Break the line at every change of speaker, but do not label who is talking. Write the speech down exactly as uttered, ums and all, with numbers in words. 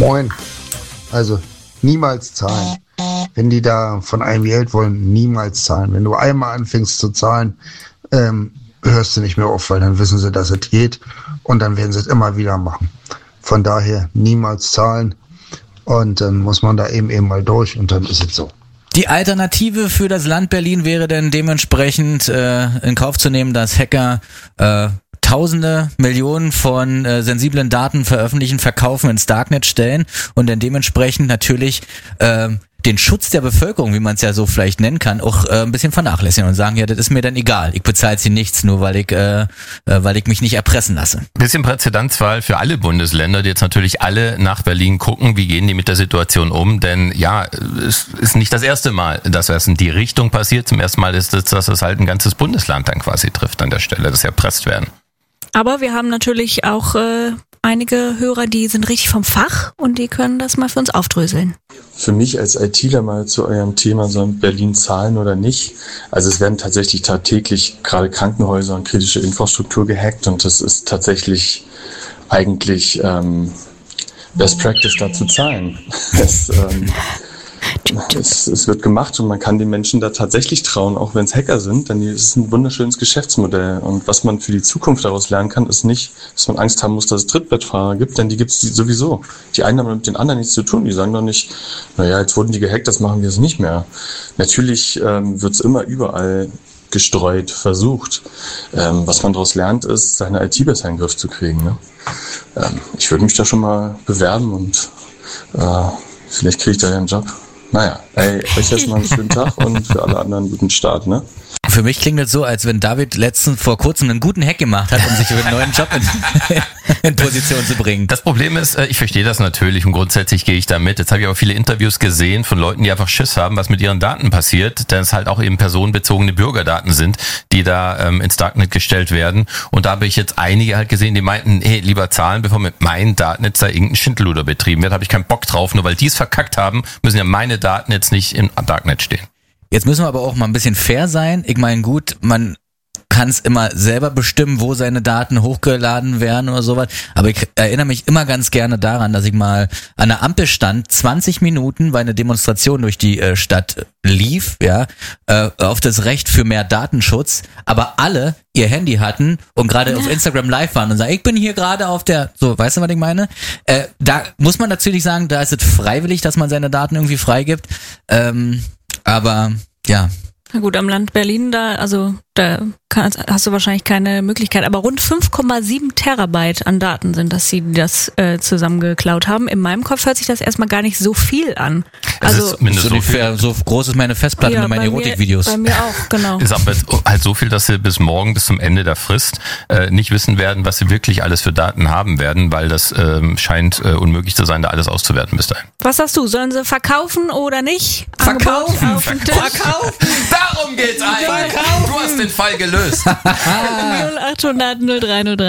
Moin. Also niemals zahlen. Wenn die da von einem Geld wollen, niemals zahlen. Wenn du einmal anfängst zu zahlen, ähm, hörst du nicht mehr auf, weil dann wissen sie, dass es geht und dann werden sie es immer wieder machen. Von daher niemals zahlen und dann muss man da eben eben mal durch und dann ist es so.
Die Alternative für das Land Berlin wäre dann dementsprechend äh, in Kauf zu nehmen, dass Hacker äh, Tausende, Millionen von äh, sensiblen Daten veröffentlichen, verkaufen, ins Darknet stellen und dann dementsprechend natürlich äh, den Schutz der Bevölkerung, wie man es ja so vielleicht nennen kann, auch äh, ein bisschen vernachlässigen und sagen, ja, das ist mir dann egal, ich bezahle sie nichts, nur weil ich äh, äh, weil ich mich nicht erpressen lasse.
Bisschen Präzedenzfall für alle Bundesländer, die jetzt natürlich alle nach Berlin gucken, wie gehen die mit der Situation um, denn ja, es ist nicht das erste Mal, dass das in die Richtung passiert, zum ersten Mal ist es, dass es halt ein ganzes Bundesland dann quasi trifft an der Stelle, dass sie erpresst werden.
Aber wir haben natürlich auch äh, einige Hörer, die sind richtig vom Fach und die können das mal für uns aufdröseln.
Für mich als ITler mal zu eurem Thema, so in Berlin zahlen oder nicht. Also es werden tatsächlich tagtäglich gerade Krankenhäuser und kritische Infrastruktur gehackt und das ist tatsächlich eigentlich ähm, Best Practice, da zu zahlen. Es, ähm, Es, es wird gemacht und man kann den Menschen da tatsächlich trauen, auch wenn es Hacker sind, denn es ist ein wunderschönes Geschäftsmodell. Und was man für die Zukunft daraus lernen kann, ist nicht, dass man Angst haben muss, dass es Trittbrettfahrer gibt, denn die gibt es sowieso. Die einen haben mit den anderen nichts zu tun, die sagen doch nicht, naja, jetzt wurden die gehackt, das machen wir es nicht mehr. Natürlich ähm, wird es immer überall gestreut, versucht. Ähm, was man daraus lernt, ist, seine I T besser in den Griff zu kriegen. Ne? Ähm, ich würde mich da schon mal bewerben und äh, vielleicht kriege ich da ja einen Job. Naja, ey, euch erstmal einen schönen Tag und für alle anderen einen guten Start, ne?
Für mich klingt das so, als wenn David letztens vor kurzem einen guten Hack gemacht hat, um sich für einen neuen Job in, in Position zu bringen.
Das Problem ist, ich verstehe das natürlich und grundsätzlich gehe ich da mit. Jetzt habe ich auch viele Interviews gesehen von Leuten, die einfach Schiss haben, was mit ihren Daten passiert, denn es halt auch eben personenbezogene Bürgerdaten sind, die da ähm, ins Darknet gestellt werden. Und da habe ich jetzt einige halt gesehen, die meinten, hey, lieber zahlen, bevor mit meinen Daten jetzt da irgendein Schindluder betrieben wird, habe ich keinen Bock drauf. Nur weil die es verkackt haben, müssen ja meine Daten jetzt nicht im Darknet stehen.
Jetzt müssen wir aber auch mal ein bisschen fair sein. Ich meine, gut, man kann es immer selber bestimmen, wo seine Daten hochgeladen werden oder sowas. Aber ich erinnere mich immer ganz gerne daran, dass ich mal an der Ampel stand, zwanzig Minuten, weil eine Demonstration durch die äh, Stadt lief, ja, äh, auf das Recht für mehr Datenschutz, aber alle ihr Handy hatten und gerade ja. auf Instagram live waren und sagen, ich bin hier gerade auf der, so, weißt du, was ich meine? Äh, da muss man natürlich sagen, da ist es freiwillig, dass man seine Daten irgendwie freigibt. Ähm, aber, ja.
Na gut, am Land Berlin, da, also da kannst, hast du wahrscheinlich keine Möglichkeit, aber rund fünf Komma sieben Terabyte an Daten sind, dass sie das äh, zusammengeklaut haben. In meinem Kopf hört sich das erstmal gar nicht so viel an.
Es
also
ist zumindest
so,
so,
viel. so groß ist meine Festplatte
ja,
mit meinen Erotikvideos.
Bei mir auch, genau.
Ist aber halt so viel, dass sie bis morgen, bis zum Ende der Frist, äh, nicht wissen werden, was sie wirklich alles für Daten haben werden, weil das ähm, scheint äh, unmöglich zu sein, da alles auszuwerten bis dahin.
Was sagst du, sollen sie verkaufen oder nicht?
Verkaufen!
Angebot auf den Tisch.
Verkaufen! Darum geht's eigentlich! Du hast den Fall gelöst!
null acht hundert null drei null drei